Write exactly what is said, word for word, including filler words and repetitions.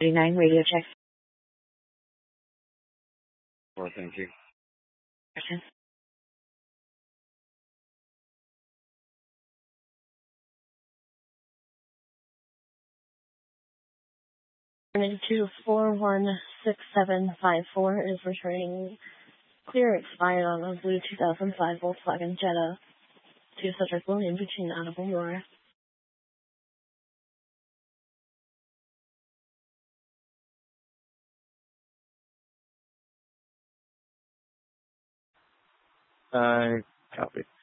thirty-nine radio check. Well, thank you. Person. Two four one six seven five four is returning clear expired on a blue two thousand five Volkswagen Jetta to subject William between Audible Moore. Uh, copy.